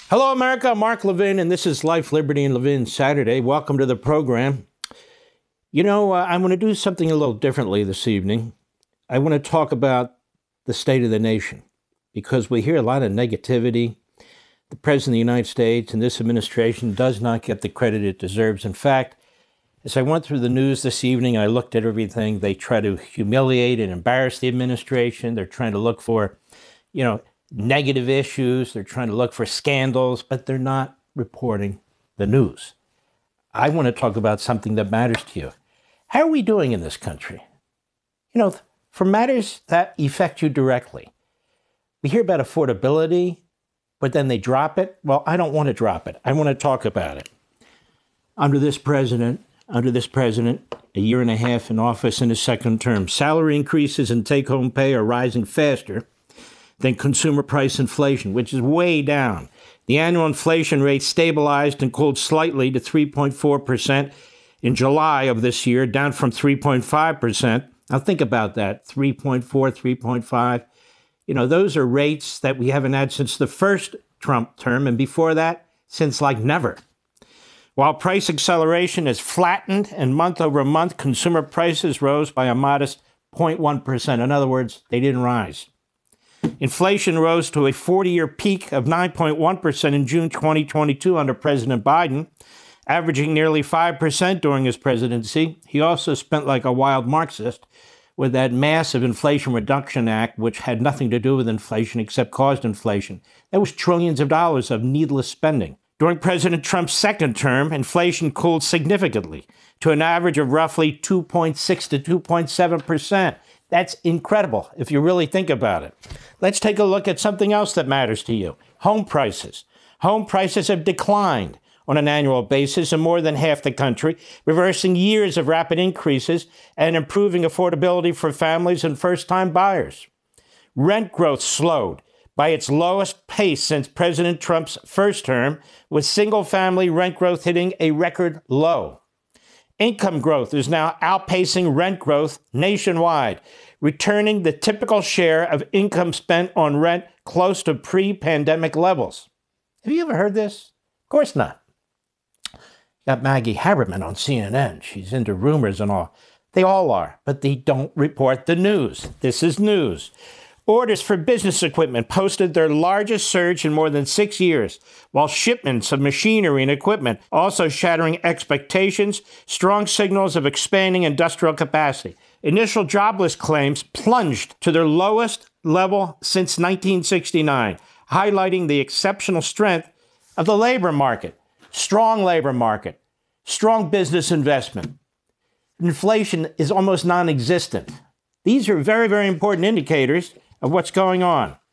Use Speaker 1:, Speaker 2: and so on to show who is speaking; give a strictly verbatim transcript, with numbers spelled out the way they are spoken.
Speaker 1: Hello, America. I'm Mark Levin, and this is Life, Liberty, and Levin Saturday. Welcome to the program. You know, uh, I'm going to do something a little differently this evening. I want to talk about the state of the nation because we hear a lot of negativity. The President of the United States and this administration does not get the credit it deserves. In fact, as I went through the news this evening, I looked at everything. They try to humiliate and embarrass the administration. They're trying to look for, you know, negative issues. They're trying to look for scandals, but they're not reporting the news. I want to talk about something that matters to you. How are we doing in this country? You know, for matters that affect you directly. We hear about affordability, but then they drop it. Well, I don't want to drop it. I want to talk about it. Under this president, under this president, a year and a half in office in his second term, salary increases and take-home pay are rising faster than consumer price inflation, which is way down. The annual inflation rate stabilized and cooled slightly to three point four percent in July of this year, down from three point five percent. Now think about that, three point four, three point five. You know, those are rates that we haven't had since the first Trump term, and before that, since like never. While price acceleration has flattened and month over month, consumer prices rose by a modest zero point one percent. In other words, they didn't rise. Inflation rose to a forty-year peak of nine point one percent in June twenty twenty-two under President Biden, averaging nearly five percent during his presidency. He also spent like a wild Marxist with that massive Inflation Reduction Act, which had nothing to do with inflation except caused inflation. That was trillions of dollars of needless spending. During President Trump's second term, inflation cooled significantly to an average of roughly two point six to two point seven percent. That's incredible if you really think about it. Let's take a look at something else that matters to you. Home prices. Home prices have declined on an annual basis in more than half the country, reversing years of rapid increases and improving affordability for families and first-time buyers. Rent growth slowed by its lowest pace since President Trump's first term, with single-family rent growth hitting a record low. Income growth is now outpacing rent growth nationwide, returning the typical share of income spent on rent close to pre-pandemic levels. Have you ever heard this? Of course not. Got Maggie Haberman on C N N. She's into rumors and all. They all are, but they don't report the news. This is news. Orders for business equipment posted their largest surge in more than six years, while shipments of machinery and equipment also shattering expectations, strong signals of expanding industrial capacity. Initial jobless claims plunged to their lowest level since nineteen sixty-nine, highlighting the exceptional strength of the labor market. Strong labor market, strong business investment. Inflation is almost non-existent. These are very, very important indicators of what's going on.